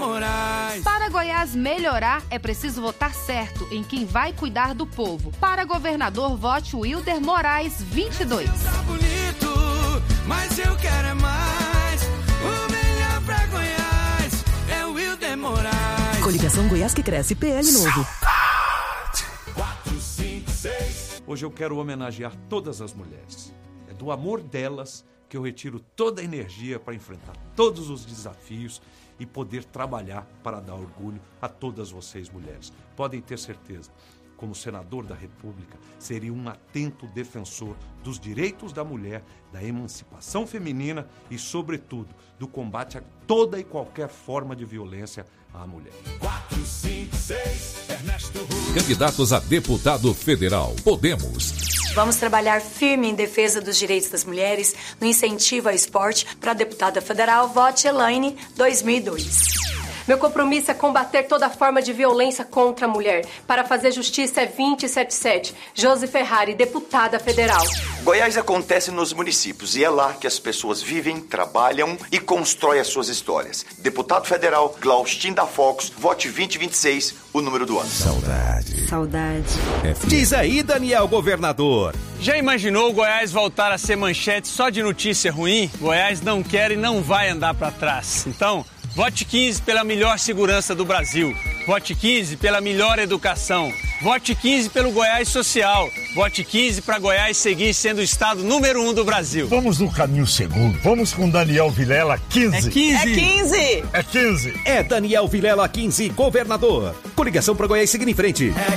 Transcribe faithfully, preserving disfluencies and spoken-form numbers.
Moraes. Para Goiás melhorar, é preciso votar certo em quem vai cuidar do povo. Para governador, vote Wilder Moraes vinte e dois. Tá bonito, mas eu quero é mais. O melhor pra Goiás é o Wilder Moraes. Coligação Goiás que cresce, P L novo. quatro, cinco, seis. Hoje eu quero homenagear todas as mulheres. É do amor delas que eu retiro toda a energia para enfrentar todos os desafios e poder trabalhar para dar orgulho a todas vocês, mulheres. Podem ter certeza, como senador da República, seria um atento defensor dos direitos da mulher, da emancipação feminina e, sobretudo, do combate a toda e qualquer forma de violência à mulher. quatro, cinco, seis. Ernesto Rui. Candidatos a deputado federal. Podemos. Vamos trabalhar firme em defesa dos direitos das mulheres, no incentivo ao esporte. Para a deputada federal, vote Elaine dois mil e dois. Meu compromisso é combater toda forma de violência contra a mulher. Para fazer justiça é vinte e setenta e sete. Josi Ferrari, deputada federal. Goiás acontece nos municípios e é lá que as pessoas vivem, trabalham e constroem as suas histórias. Deputado federal Glaustin da Fox, vote vinte e vinte e seis, o número do ano. Saudade. Saudade. Diz aí, Daniel Governador. Já imaginou Goiás voltar a ser manchete só de notícia ruim? Goiás não quer e não vai andar para trás. Então, vote quinze pela melhor segurança do Brasil. Vote quinze pela melhor educação. Vote quinze pelo Goiás social. Vote quinze para Goiás seguir sendo o estado número um do Brasil. Vamos no caminho seguro. Vamos com Daniel Vilela quinze. É quinze. É quinze. É quinze. É Daniel Vilela quinze, governador. Coligação para Goiás seguir em frente.